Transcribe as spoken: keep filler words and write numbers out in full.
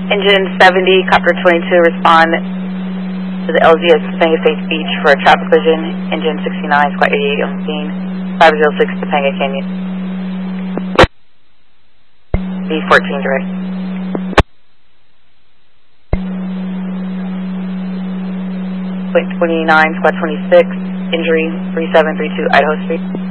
Engine seventy, Copter twenty-two, respond to the L G S Topanga State Beach for a traffic collision. Engine sixty-nine, Squad eighty-eight on scene, five oh six Topanga Canyon. B fourteen direct. Point twenty-nine, Squad twenty-six, injury three seven three two Idaho Street.